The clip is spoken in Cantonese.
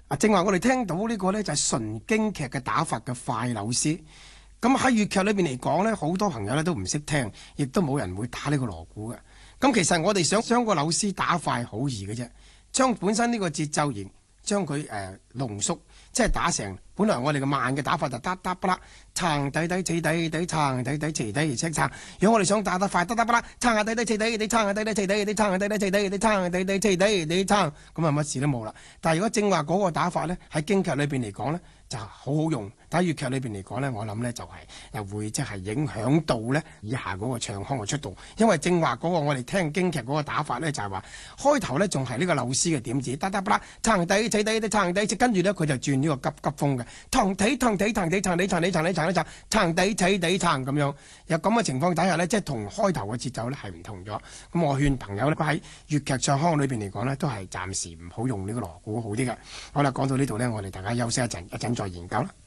正話我哋聽到呢個呢，就係純京劇嘅打法嘅快柳絲。咁喺粵劇裏邊嚟講呢，好多朋友呢都唔識聽，亦都冇人會打呢個鑼鼓嘅。咁其實我哋想將個柳絲打快好易嘅啫，將本身呢個節奏型將佢濃縮，即係打成本來我哋嘅慢嘅打法就得得不啦，撐底底起底底撐底底齊底而識撐。如果我哋想打得快，得得不啦，撐下底底齊底你撐下底底齊底你撐下底底齊底你撐下底底齊底你撐，咁啊乜事都冇啦。但係如果正話嗰個打法呢，喺京劇裏邊嚟講呢，就好好用，但係粵劇裏邊嚟講呢，我諗呢就係又會即係影響到呢以下嗰個唱腔嘅出動，因為正話嗰個我哋聽京劇嗰個打法呢，就係話開頭呢仲係呢個柳絲嘅點子，得得不啦，撐底齊底你撐底，跟住呢佢就轉呢個急急風嘅，撐底撐底撐底撐底撐底撐底撐底撐底齊底撐咁樣，有咁嘅情況底下呢，即係同開頭嘅節奏呢係唔同咗。咁我勸朋友呢，喺粵劇唱腔裏邊嚟講呢，都係暫時唔好用呢個鑼鼓好啲嘅。好啦，講到呢度呢，我哋大家休息一陣再研究啦。